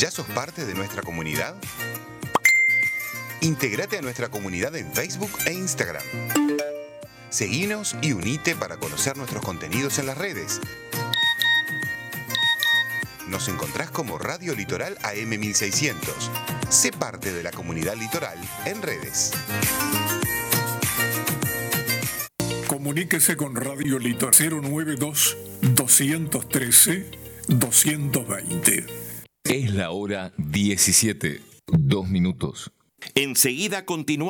¿Ya sos parte de nuestra comunidad? Intégrate a nuestra comunidad en Facebook e Instagram. Seguinos y unite para conocer nuestros contenidos en las redes. Nos encontrás como Radio Litoral AM 1600. Sé parte de la comunidad litoral en redes. Comuníquese con Radio Litoral 092-213-220. Es la hora 17, 2 minutos. Enseguida continúa.